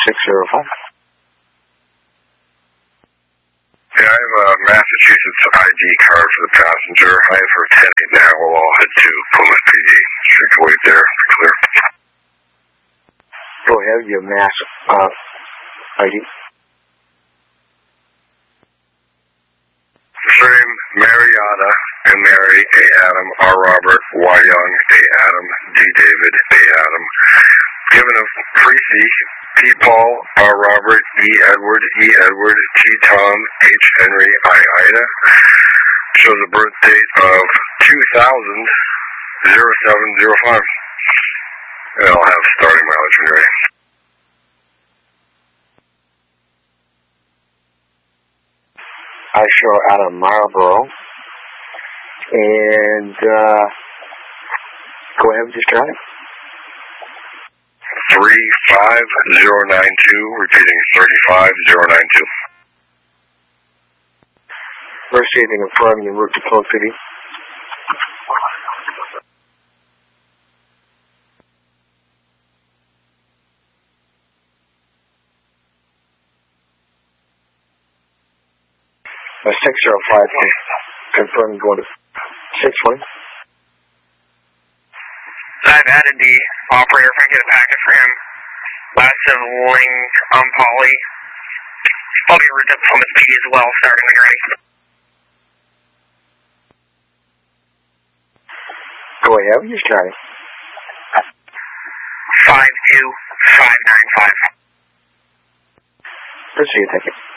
605. Yeah, I have a Massachusetts ID card for the passenger. I have her 10 now. We'll all head to Plymouth PD. Should go wait there. Clear. Go ahead, your Mass ID. Surname, Mariana, M. Mary, A. Adam, R. Robert, Y. Young, A. Adam, D. David, A. Adam. Given of Precy, P. Paul, R. Robert, E. Edward, E. Edward, T. Tom, H. Henry, I. Ida. Shows a birth date of 2000-0705. And I'll have starting mileage when you're ready. I show out of Marlboro. And go ahead and just try it. 35092, repeating 35092. First, you can confirm your route to Plymouth PD. A 605, confirm going to 620. I've added the operator if I can get a packet for him. Last of Ling Polly. I'll be route to Plymouth PD as well, starting when you're ready. Go ahead, you just try it. 52595. Proceed, thank you.